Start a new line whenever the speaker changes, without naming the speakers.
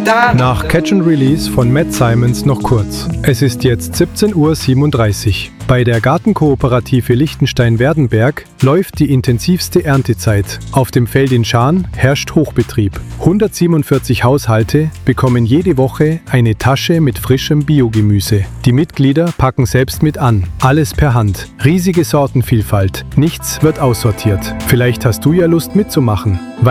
Nach Catch and Release von Matt Simons noch kurz. Es ist jetzt 17:37 Uhr. Bei der Gartenkooperative Liechtenstein-Werdenberg läuft die intensivste Erntezeit. Auf dem Feld in Schaan herrscht Hochbetrieb. 147 Haushalte bekommen jede Woche eine Tasche mit frischem Biogemüse. Die Mitglieder packen selbst mit an. Alles per Hand. Riesige Sortenvielfalt. Nichts wird aussortiert. Vielleicht hast du ja Lust mitzumachen.